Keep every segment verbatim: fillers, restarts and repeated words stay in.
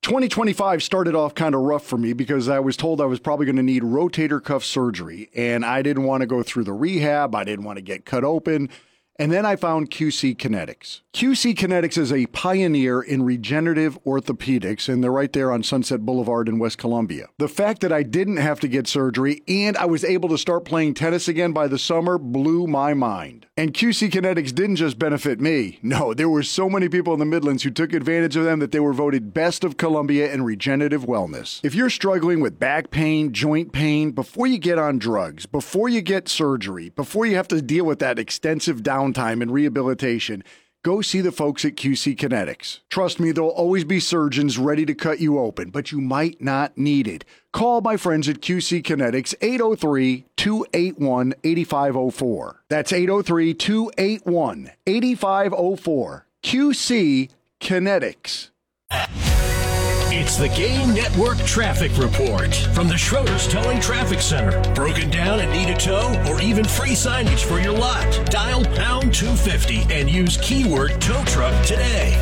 twenty twenty-five started off kind of rough for me because I was told I was probably going to need rotator cuff surgery, and I didn't want to go through the rehab. I didn't want to get cut open. And then I found Q C Kinetics. Q C Kinetics is a pioneer in regenerative orthopedics, and they're right there on Sunset Boulevard in West Columbia. The fact that I didn't have to get surgery and I was able to start playing tennis again by the summer blew my mind. And Q C Kinetics didn't just benefit me. No, there were so many people in the Midlands who took advantage of them that they were voted Best of Columbia in regenerative wellness. If you're struggling with back pain, joint pain, before you get on drugs, before you get surgery, before you have to deal with that extensive downtime and rehabilitation, go see the folks at Q C Kinetics. Trust me, there'll always be surgeons ready to cut you open, but you might not need it. Call my friends at Q C Kinetics, eight oh three, two eight one, eight five oh four. That's eight oh three, two eight one, eight five oh four. Q C Kinetics. It's the Game Network Traffic Report from the Schroeder's Towing Traffic Center. Broken down and need a tow or even free signage for your lot? Dial pound two fifty and use keyword tow truck today.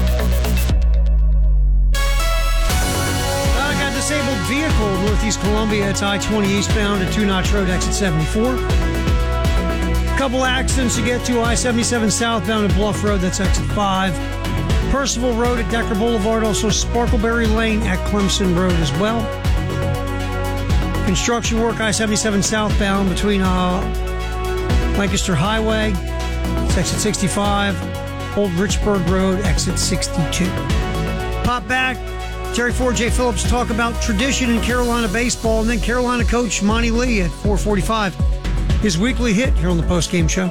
I got a disabled vehicle Northeast Columbia. It's I twenty eastbound at Two Notch Road, exit seventy-four. Couple accidents to get to I seventy-seven southbound at Bluff Road. That's exit five. Percival Road at Decker Boulevard, also Sparkleberry Lane at Clemson Road as well. Construction work I seventy-seven southbound between uh, Lancaster Highway, it's exit sixty-five, Old Richburg Road, exit sixty-two. Pop back, Terry Ford, Jay Phillips talk about tradition in Carolina baseball, and then Carolina coach Monty Lee at four forty-five. His weekly hit here on the postgame show.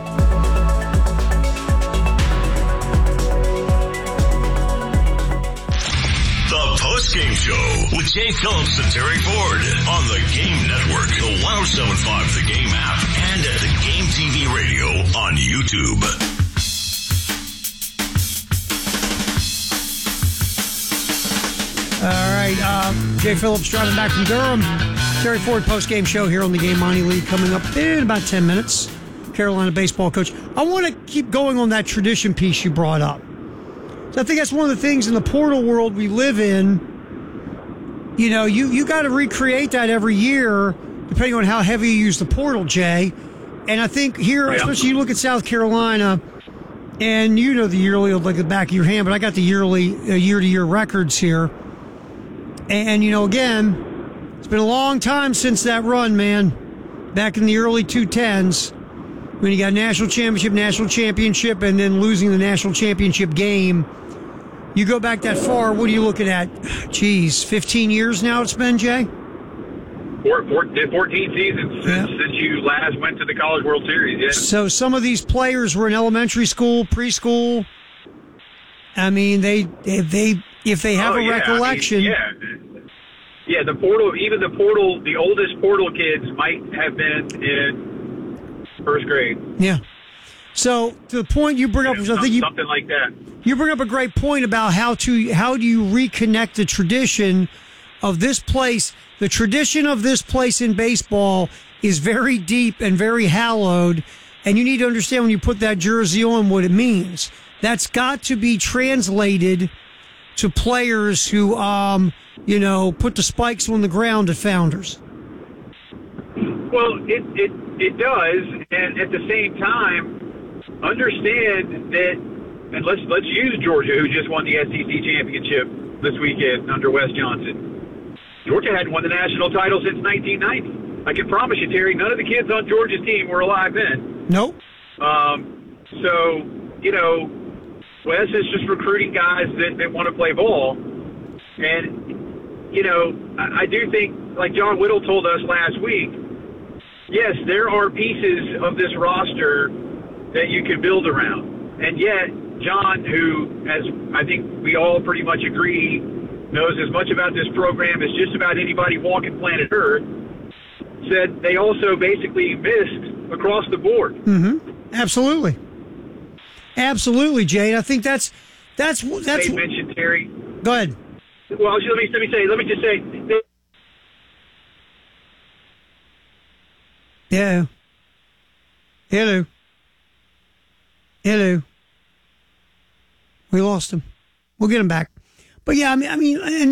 Game Show with Jay Phillips and Terry Ford on the Game Network, the one oh seven point five The Game app, and at the Game T V radio on YouTube. All right, uh, Jay Phillips driving back from Durham. Terry Ford post-game show here on the Game. Monty Lee coming up in about ten minutes. Carolina baseball coach. I want to keep going on that tradition piece you brought up. So I think that's one of the things in the portal world we live in. You know, you, you got to recreate that every year, depending on how heavy you use the portal, Jay. And I think here, yeah. especially you look at South Carolina, and you know the yearly like the back of your hand, but I got the yearly uh, year-to-year records here. And, and, you know, again, it's been a long time since that run, man. Back in the early two tens, when you got national championship, national championship, and then losing the national championship game. You go back that far, what are you looking at? Geez, fifteen years now it's been, Jay? Four, four, fourteen seasons yeah. since, since you last went to the College World Series, yeah. So some of these players were in elementary school, preschool. I mean, they, they, they if they have oh, a yeah, recollection. I mean, yeah. yeah, the portal, even the portal, the oldest portal kids might have been in first grade. Yeah. So to the point you bring up, yeah, I think you something like that. You bring up a great point about how to how do you reconnect the tradition of this place. The tradition of this place in baseball is very deep and very hallowed, and you need to understand when you put that jersey on what it means. That's got to be translated to players who, um, you know, put the spikes on the ground at Founders. Well, it it it does, and at the same time, understand that, and let's let's use Georgia, who just won the S E C championship this weekend under Wes Johnson. Georgia hadn't won the national title since nineteen ninety. I can promise you, Terry, none of the kids on Georgia's team were alive then. Nope. Um, so, you know, Wes is just recruiting guys that, that want to play ball. And, you know, I, I do think, like John Whittle told us last week, yes, there are pieces of this roster that you can build around. And yet, John, who, as I think we all pretty much agree, knows as much about this program as just about anybody walking planet Earth, said they also basically missed across the board. Mm-hmm. Absolutely. Absolutely, Jade. I think that's that's that's. They mentioned Terry. Go ahead. Well, let me let me say. Let me just say. They, yeah. Hello. Hello. We lost him. We'll get him back. But yeah, I mean, I mean, and